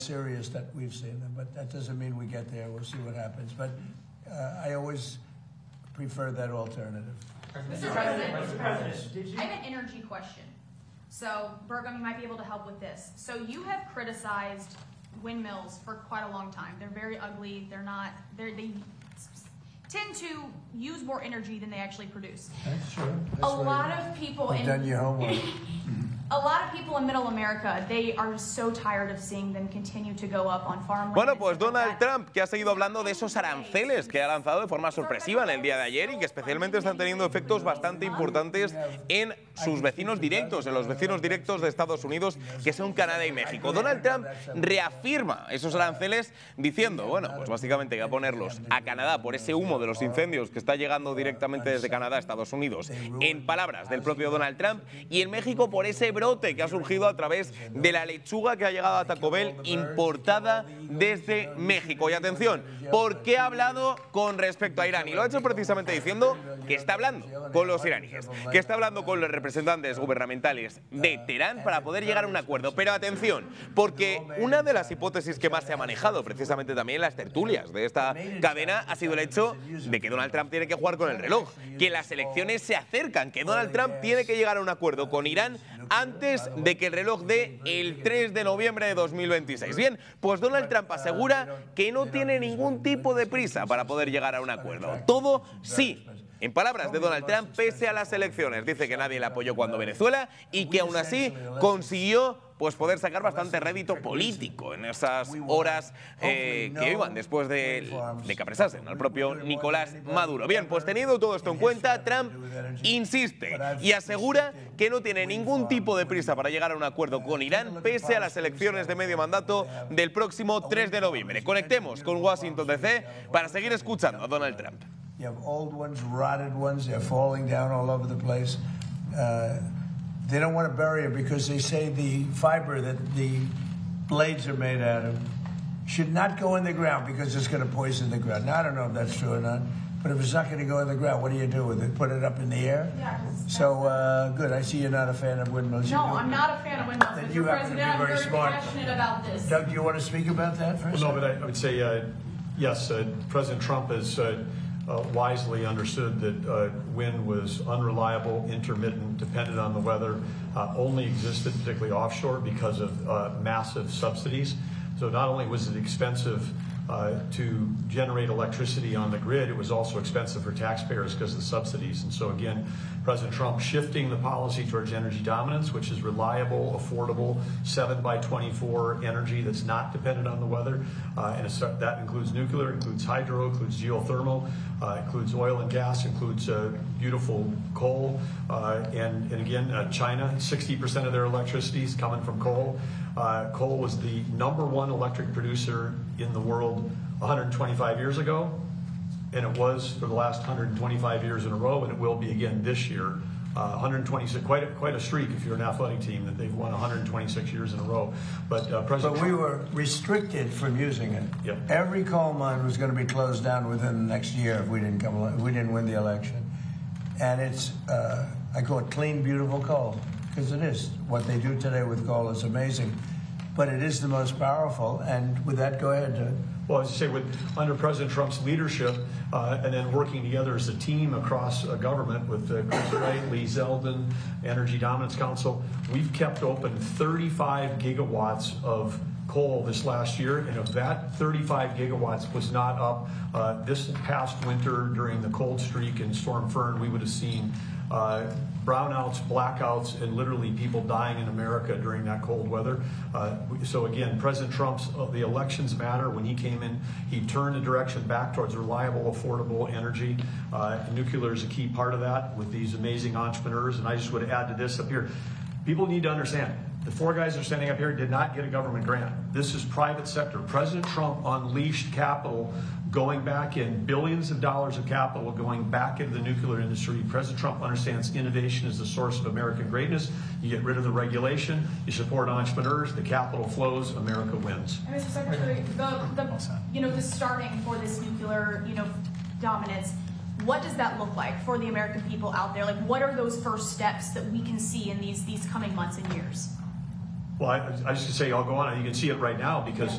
serious that we've seen them, but that doesn't mean we get there. We'll see what happens. But I always prefer that alternative. Mr. President, I have an energy question. So, Burgum, you might be able to help with this. So you have criticized windmills for quite a long time. They're very ugly. They tend to use more energy than they actually produce. That's true. A lot of people done your homework. A lot of people in Middle America, they are so tired of seeing them continue to go up on farmland. Bueno, pues Donald Trump, que ha seguido hablando de esos aranceles que ha lanzado de forma sorpresiva en el día de ayer y que especialmente están teniendo efectos bastante importantes en sus vecinos directos, en los vecinos directos de Estados Unidos, que son Canadá y México. Donald Trump reafirma esos aranceles diciendo, bueno, pues básicamente que va a ponerlos a Canadá por ese humo de los incendios que está llegando directamente desde Canadá a Estados Unidos, en palabras del propio Donald Trump, y en México por ese brote que ha surgido a través de la lechuga que ha llegado a Taco Bell importada desde México. Y atención, ¿por qué ha hablado con respecto a Irán? Y lo ha hecho precisamente diciendo que está hablando con los iraníes, que está hablando con los representantes gubernamentales de Teherán para poder llegar a un acuerdo. Pero atención, porque una de las hipótesis que más se ha manejado precisamente también en las tertulias de esta cadena ha sido el hecho de que Donald Trump tiene que jugar con el reloj, que las elecciones se acercan, que Donald Trump tiene que llegar a un acuerdo con Irán antes de que el reloj dé el 3 de noviembre de 2026. Bien, pues Donald Trump asegura que no tiene ningún tipo de prisa para poder llegar a un acuerdo. Todo sí. En palabras de Donald Trump, pese a las elecciones, dice que nadie le apoyó cuando Venezuela y que aún así consiguió pues poder sacar bastante rédito político en esas horas que iban después de que apresasen al propio Nicolás Maduro. Bien, pues teniendo todo esto en cuenta, Trump insiste y asegura que no tiene ningún tipo de prisa para llegar a un acuerdo con Irán pese a las elecciones de medio mandato del próximo 3 de noviembre. Conectemos con Washington DC para seguir escuchando a Donald Trump. You have old ones, rotted ones, they're falling down all over the place. They don't want to bury it because they say the fiber that the blades are made out of should not go in the ground because it's going to poison the ground. Now, I don't know if that's true or not, but if it's not going to go in the ground, what do you do with it? Put it up in the air? Yeah. So, good. I see you're not a fan of windmills. No, I'm not a fan of windmills. Then Mr. you happen to be President, I'm very very smart. passionate about this. Doug, do you want to speak about that for a second? No, but I would say, yes, President Trump has wisely understood that wind was unreliable, intermittent, depended on the weather, only existed particularly offshore because of massive subsidies. So not only was it expensive to generate electricity on the grid, it was also expensive for taxpayers because of the subsidies. And so again, President Trump shifting the policy towards energy dominance, which is reliable, affordable, 7x24 energy that's not dependent on the weather. And that includes nuclear, includes hydro, includes geothermal, includes oil and gas, includes beautiful coal. And again, China, 60% of their electricity is coming from coal. Coal was the #1 electric producer in the world 125 years ago, and it was for the last 125 years in a row, and it will be again this year. 126, quite a streak if you're an athletic team that they've won 126 years in a row. But President Trump, we were restricted from using it. Yep. Every coal mine was going to be closed down within the next year if we didn't win the election. And it's I call it clean, beautiful coal because it is. What they do today with coal is amazing, but it is the most powerful. And with that, go ahead, Doug. Well, as you say, under President Trump's leadership and then working together as a team across government with Chris Wright, Lee Zeldin, Energy Dominance Council, we've kept open 35 gigawatts of coal this last year, and if that 35 gigawatts was not up this past winter during the cold streak and Storm Fern, we would have seen brownouts, blackouts, and literally people dying in America during that cold weather. So again, President Trump's the elections matter. When he came in, he turned the direction back towards reliable, affordable energy. Nuclear is a key part of that with these amazing entrepreneurs. And I just would add to this up here. People need to understand, the four guys that are standing up here did not get a government grant. This is private sector. President Trump unleashed capital going back in, billions of dollars of capital going back into the nuclear industry. President Trump understands innovation is the source of American greatness. You get rid of the regulation, you support entrepreneurs, the capital flows, America wins. And Mr. Secretary, the starting for this nuclear, dominance, what does that look like for the American people out there? Like, what are those first steps that we can see in these coming months and years? Well, I just say I'll go on. You can see it right now because